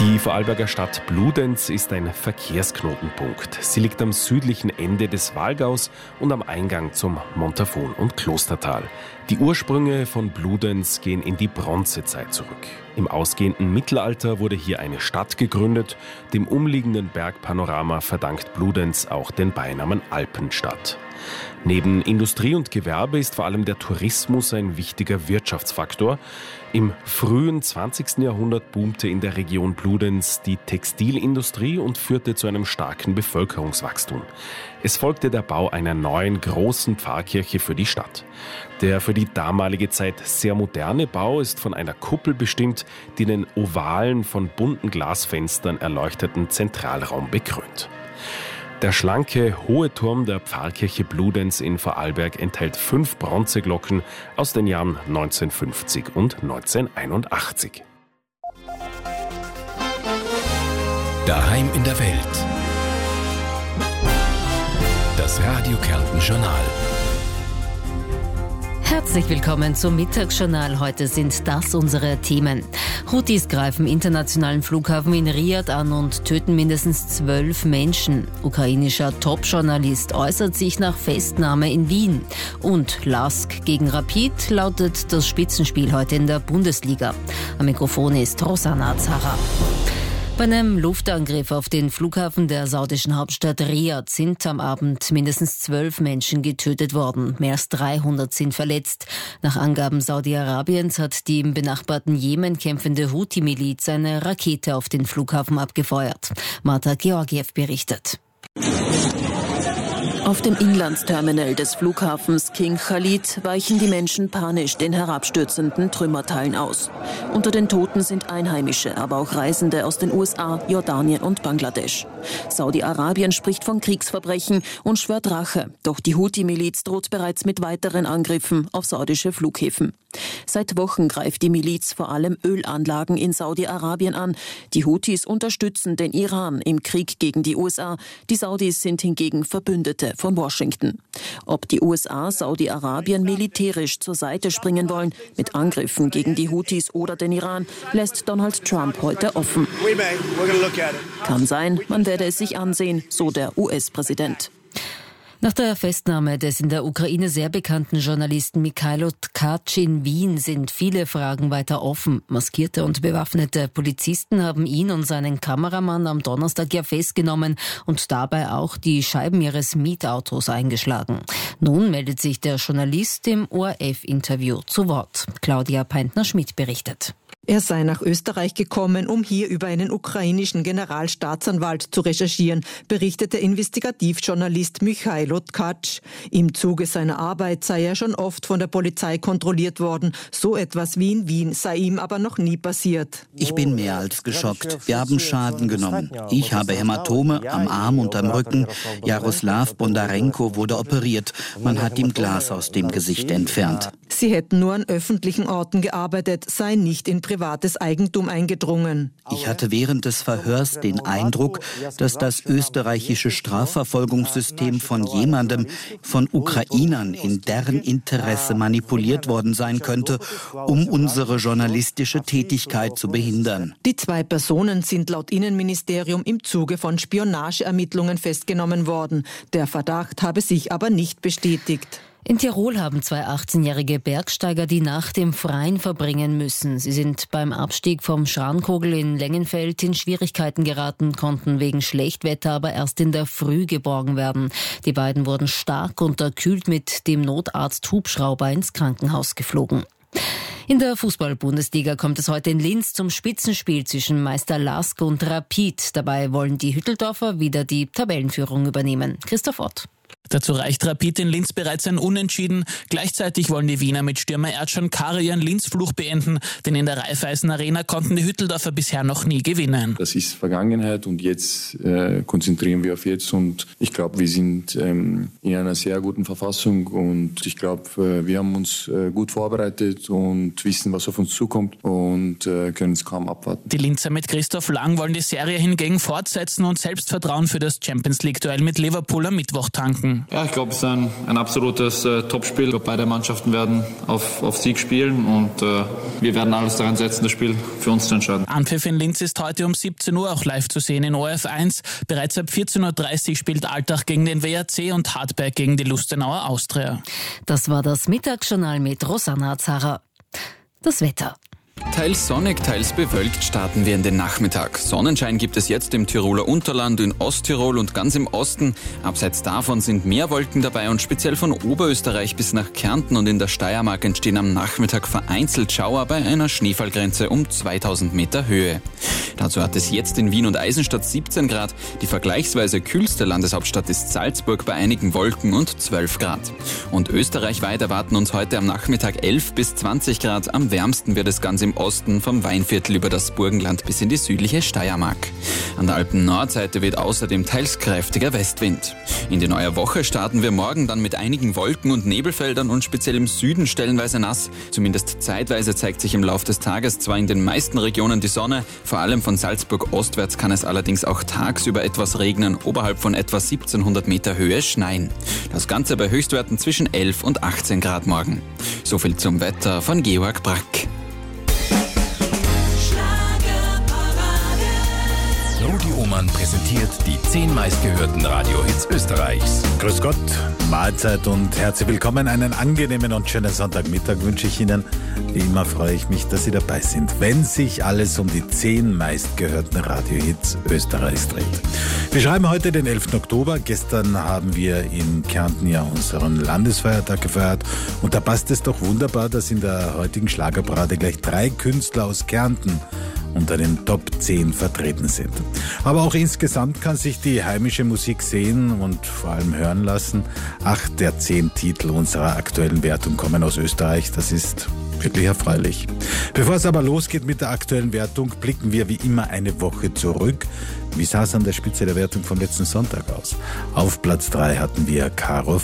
Die Vorarlberger Stadt Bludenz ist ein Verkehrsknotenpunkt. Sie liegt am südlichen Ende des Walgaus und am Eingang zum Montafon- und Klostertal. Die Ursprünge von Bludenz gehen in die Bronzezeit zurück. Im ausgehenden Mittelalter wurde hier eine Stadt gegründet. Dem umliegenden Bergpanorama verdankt Bludenz auch den Beinamen Alpenstadt. Neben Industrie und Gewerbe ist vor allem der Tourismus ein wichtiger Wirtschaftsfaktor. Im frühen 20. Jahrhundert boomte in der Region Bludenz die Textilindustrie und führte zu einem starken Bevölkerungswachstum. Es folgte der Bau einer neuen großen Pfarrkirche für die Stadt. Der für die damalige Zeit sehr moderne Bau ist von einer Kuppel bestimmt, die den ovalen, von bunten Glasfenstern erleuchteten Zentralraum bekrönt. Der schlanke, hohe Turm der Pfarrkirche Bludenz in Vorarlberg enthält 5 Bronzeglocken aus den Jahren 1950 und 1981. Daheim in der Welt. Das Radio Kärnten Journal. Herzlich willkommen zum Mittagsjournal. Heute sind das unsere Themen. Houthis greifen internationalen Flughafen in Riad an und töten mindestens 12 Menschen. Ukrainischer Top-Journalist äußert sich nach Festnahme in Wien. Und LASK gegen Rapid lautet das Spitzenspiel heute in der Bundesliga. Am Mikrofon ist Rosanna Zara. Bei einem Luftangriff auf den Flughafen der saudischen Hauptstadt Riad sind am Abend mindestens 12 Menschen getötet worden. Mehr als 300 sind verletzt. Nach Angaben Saudi-Arabiens hat die im benachbarten Jemen kämpfende Houthi-Miliz eine Rakete auf den Flughafen abgefeuert. Marta Georgiev berichtet. Auf dem Inlandsterminal des Flughafens King Khalid weichen die Menschen panisch den herabstürzenden Trümmerteilen aus. Unter den Toten sind Einheimische, aber auch Reisende aus den USA, Jordanien und Bangladesch. Saudi-Arabien spricht von Kriegsverbrechen und schwört Rache. Doch die Houthi-Miliz droht bereits mit weiteren Angriffen auf saudische Flughäfen. Seit Wochen greift die Miliz vor allem Ölanlagen in Saudi-Arabien an. Die Houthis unterstützen den Iran im Krieg gegen die USA. Die Saudis sind hingegen Verbündete von Washington. Ob die USA Saudi-Arabien militärisch zur Seite springen wollen, mit Angriffen gegen die Houthis oder den Iran, lässt Donald Trump heute offen. Kann sein, man werde es sich ansehen, so der US-Präsident. Nach der Festnahme des in der Ukraine sehr bekannten Journalisten Mikhailo Tkach in Wien sind viele Fragen weiter offen. Maskierte und bewaffnete Polizisten haben ihn und seinen Kameramann am Donnerstag ja festgenommen und dabei auch die Scheiben ihres Mietautos eingeschlagen. Nun meldet sich der Journalist im ORF-Interview zu Wort. Claudia Peintner-Schmidt berichtet. Er sei nach Österreich gekommen, um hier über einen ukrainischen Generalstaatsanwalt zu recherchieren, berichtet der Investigativjournalist Mikhailo Tkach. Im Zuge seiner Arbeit sei er schon oft von der Polizei kontrolliert worden. So etwas wie in Wien sei ihm aber noch nie passiert. Ich bin mehr als geschockt. Wir haben Schaden genommen. Ich habe Hämatome am Arm und am Rücken. Jaroslav Bondarenko wurde operiert. Man hat ihm Glas aus dem Gesicht entfernt. Sie hätten nur an öffentlichen Orten gearbeitet, seien nicht in privates Eigentum eingedrungen. Ich hatte während des Verhörs den Eindruck, dass das österreichische Strafverfolgungssystem von jemandem, von Ukrainern in deren Interesse manipuliert worden sein könnte, um unsere journalistische Tätigkeit zu behindern. Die 2 Personen sind laut Innenministerium im Zuge von Spionageermittlungen festgenommen worden. Der Verdacht habe sich aber nicht bestätigt. In Tirol haben 2 18-jährige Bergsteiger die Nacht im Freien verbringen müssen. Sie sind beim Abstieg vom Schrankogel in Lengenfeld in Schwierigkeiten geraten, konnten wegen Schlechtwetter aber erst in der Früh geborgen werden. Die beiden wurden stark unterkühlt mit dem Notarzt-Hubschrauber ins Krankenhaus geflogen. In der Fußball-Bundesliga kommt es heute in Linz zum Spitzenspiel zwischen Meister LASK und Rapid. Dabei wollen die Hütteldorfer wieder die Tabellenführung übernehmen. Christoph Ott. Dazu reicht Rapid in Linz bereits ein Unentschieden. Gleichzeitig wollen die Wiener mit Stürmer Erdschan Kara ihren Linz-Fluch beenden, denn in der Raiffeisen Arena konnten die Hütteldorfer bisher noch nie gewinnen. Das ist Vergangenheit und jetzt konzentrieren wir auf jetzt und ich glaube, wir sind in einer sehr guten Verfassung und ich glaube, wir haben uns gut vorbereitet und wissen, was auf uns zukommt und können es kaum abwarten. Die Linzer mit Christoph Lang wollen die Serie hingegen fortsetzen und Selbstvertrauen für das Champions-League-Duell mit Liverpool am Mittwoch tanken. Training. Ja, ich glaube, es ist ein absolutes Topspiel. Ich glaube, beide Mannschaften werden auf Sieg spielen und wir werden alles daran setzen, das Spiel für uns zu entscheiden. Anpfiff in Linz ist heute um 17 Uhr auch live zu sehen in ORF 1. Bereits ab 14.30 Uhr spielt Altach gegen den WRC und Hartberg gegen die Lustenauer Austria. Das war das Mittagsjournal mit Rosanna Zara. Das Wetter. Teils sonnig, teils bewölkt starten wir in den Nachmittag. Sonnenschein gibt es jetzt im Tiroler Unterland, in Osttirol und ganz im Osten. Abseits davon sind mehr Wolken dabei und speziell von Oberösterreich bis nach Kärnten und in der Steiermark entstehen am Nachmittag vereinzelt Schauer bei einer Schneefallgrenze um 2000 Meter Höhe. Dazu hat es jetzt in Wien und Eisenstadt 17 Grad. Die vergleichsweise kühlste Landeshauptstadt ist Salzburg bei einigen Wolken und 12 Grad. Und österreichweit erwarten uns heute am Nachmittag 11 bis 20 Grad. Am wärmsten wird es ganz im Osten vom Weinviertel über das Burgenland bis in die südliche Steiermark. An der Alpen-Nordseite weht außerdem teils kräftiger Westwind. In die neue Woche starten wir morgen dann mit einigen Wolken- und Nebelfeldern und speziell im Süden stellenweise nass. Zumindest zeitweise zeigt sich im Laufe des Tages zwar in den meisten Regionen die Sonne, vor allem von Salzburg ostwärts kann es allerdings auch tagsüber etwas regnen, oberhalb von etwa 1700 Meter Höhe schneien. Das Ganze bei Höchstwerten zwischen 11 und 18 Grad morgen. Soviel zum Wetter von Georg Brack. Rudi Omann präsentiert die 10 meistgehörten Radiohits Österreichs. Grüß Gott, Mahlzeit und herzlich willkommen. Einen angenehmen und schönen Sonntagmittag wünsche ich Ihnen. Wie immer freue ich mich, dass Sie dabei sind, wenn sich alles um die 10 meistgehörten Radiohits Österreichs dreht. Wir schreiben heute den 11. Oktober. Gestern haben wir in Kärnten ja unseren Landesfeiertag gefeiert. Und da passt es doch wunderbar, dass in der heutigen Schlagerparade gleich 3 Künstler aus Kärnten unter den Top 10 vertreten sind. Aber auch insgesamt kann sich die heimische Musik sehen und vor allem hören lassen. 8 der 10 Titel unserer aktuellen Wertung kommen aus Österreich. Das ist wirklich erfreulich. Bevor es aber losgeht mit der aktuellen Wertung, blicken wir wie immer eine Woche zurück. Wie sah es an der Spitze der Wertung vom letzten Sonntag aus? Auf Platz 3 hatten wir Caro